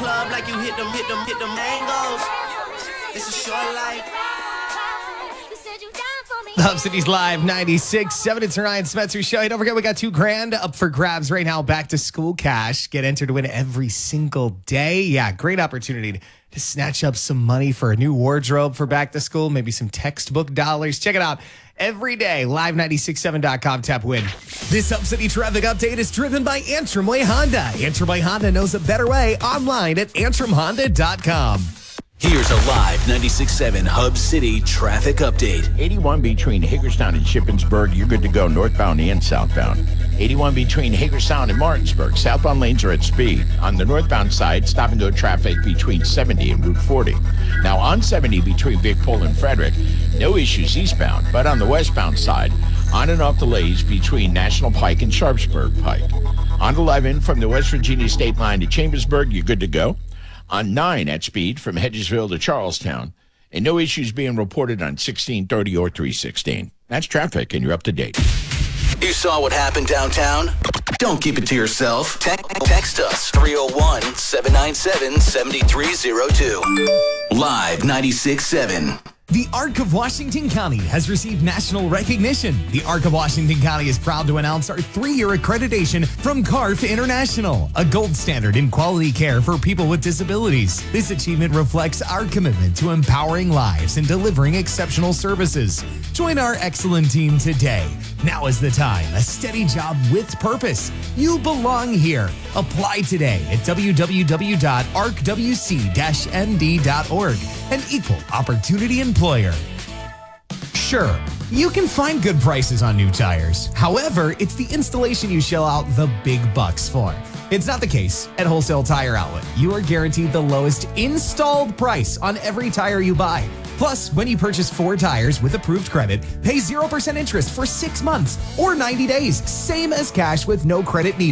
club like you hit them angles. It's a short life. The Hub City's Live 96.7. It's Ryan Spencer Show. Hey, don't forget, we got $2,000 up for grabs right now. Back to school cash. Get entered to win every single day. Yeah, great opportunity to snatch up some money for a new wardrobe for back to school, maybe some textbook dollars. Check it out every day. Live967.com. Tap win. This Hub City traffic update is driven by Antrim Way Honda. Antrim Way Honda knows a better way. Online at antrimhonda.com. Here's a Live 96.7 Hub City traffic update. 81 between Hagerstown and Shippensburg. You're good to go northbound and southbound. 81 between Hagerstown and Martinsburg. Southbound lanes are at speed. On the northbound side, stop and go traffic between 70 and Route 40. Now on 70 between Big Pole and Frederick, no issues eastbound. But on the westbound side, on and off delays between National Pike and Sharpsburg Pike. On 11 from the West Virginia state line to Chambersburg, you're good to go. On 9 at speed from Hedgesville to Charlestown, and no issues being reported on 1630 or 316. That's traffic, and you're up to date. You saw what happened downtown? Don't keep it to yourself. Text us 301-797-7302. Live 96.7. The Arc of Washington County has received national recognition. The Arc of Washington County is proud to announce our 3-year accreditation from CARF International, a gold standard in quality care for people with disabilities. This achievement reflects our commitment to empowering lives and delivering exceptional services. Join our excellent team today. Now is the time. A steady job with purpose. You belong here. Apply today at www.arcwc-md.org. An equal opportunity employer. Sure, you can find good prices on new tires. However, it's the installation you shell out the big bucks for. It's not the case at Wholesale Tire Outlet. You are guaranteed the lowest installed price on every tire you buy. Plus, when you purchase 4 tires with approved credit, pay 0% interest for 6 months or 90 days. Same as cash with no credit needed.